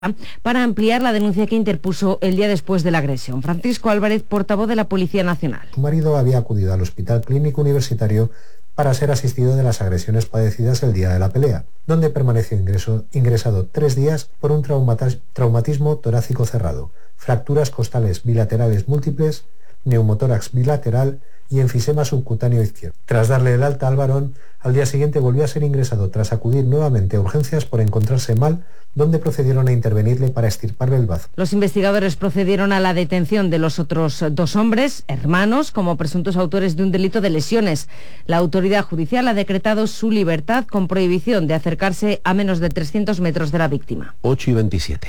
para ampliar la denuncia que interpuso el día después de la agresión. Francisco Álvarez, portavoz de la Policía Nacional. Su marido había acudido al Hospital Clínico Universitario para ser asistido de las agresiones padecidas el día de la pelea, donde permaneció ingresado 3 días por un traumatismo torácico cerrado, fracturas costales bilaterales múltiples, neumotórax bilateral y enfisema subcutáneo izquierdo. Tras darle el alta al varón, al día siguiente volvió a ser ingresado tras acudir nuevamente a urgencias por encontrarse mal, donde procedieron a intervenirle para extirparle el bazo. Los investigadores procedieron a la detención de los otros 2 hombres, hermanos, como presuntos autores de un delito de lesiones. La autoridad judicial ha decretado su libertad con prohibición de acercarse a menos de 300 metros de la víctima. 8:27.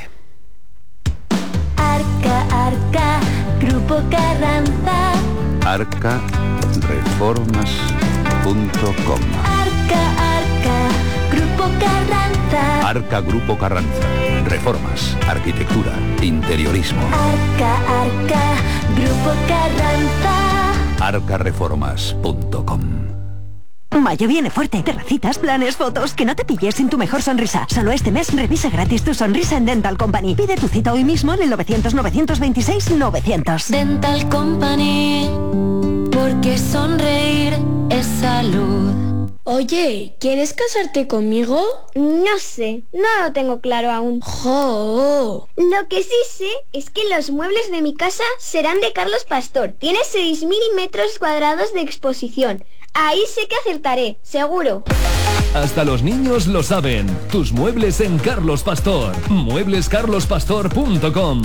Arca, Grupo Carranza. arcareformas.com. Arca, Grupo Carranza. Arca Grupo Carranza. Reformas, arquitectura, interiorismo. Arca, Grupo Carranza. arcareformas.com. Mayo viene fuerte. Terracitas, planes, fotos. Que no te pilles sin tu mejor sonrisa. Solo este mes revisa gratis tu sonrisa en Dental Company. Pide tu cita hoy mismo en el 900-926-900. Dental Company. Porque sonreír es salud. Oye, ¿quieres casarte conmigo? No sé, no lo tengo claro aún. ¡Jo! Lo que sí sé es que los muebles de mi casa serán de Carlos Pastor. Tiene 6.000 metros cuadrados de exposición. Ahí sé que acertaré, seguro. Hasta los niños lo saben. Tus muebles en Carlos Pastor. Mueblescarlospastor.com.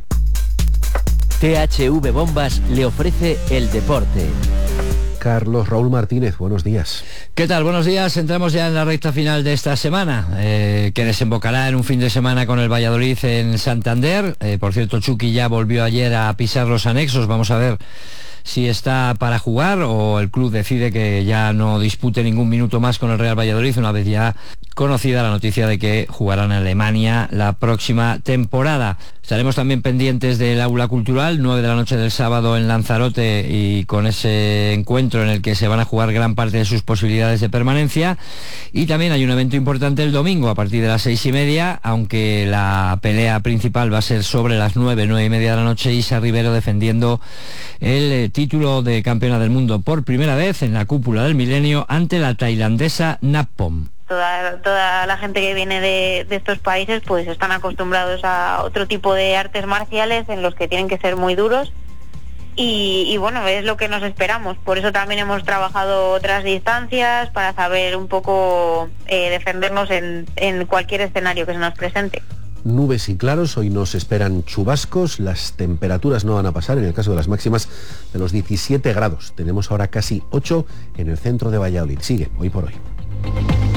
THV Bombas le ofrece el deporte. Carlos Raúl Martínez, buenos días. ¿Qué tal? Buenos días. Entramos ya en la recta final de esta semana, que desembocará en un fin de semana con el Valladolid en Santander. Por cierto, Chucky ya volvió ayer a pisar los anexos. Vamos a ver si está para jugar o el club decide que ya no dispute ningún minuto más con el Real Valladolid, una vez ya conocida la noticia de que jugarán en Alemania la próxima temporada. Estaremos también pendientes del aula cultural, 9 de la noche del sábado en Lanzarote, y con ese encuentro en el que se van a jugar gran parte de sus posibilidades de permanencia. Y también hay un evento importante el domingo a partir de las 6:30, aunque la pelea principal va a ser sobre las 9:30 de la noche. Isa Rivero defendiendo el título de campeona del mundo por primera vez en la cúpula del milenio ante la tailandesa Nappom. Toda la gente que viene de estos países pues están acostumbrados a otro tipo de artes marciales en los que tienen que ser muy duros y bueno, es lo que nos esperamos. Por eso también hemos trabajado otras distancias para saber un poco defendernos en cualquier escenario que se nos presente. Nubes y claros, hoy nos esperan chubascos, las temperaturas no van a pasar, en el caso de las máximas, de los 17 grados. Tenemos ahora casi 8 en el centro de Valladolid. Sigue, hoy por hoy.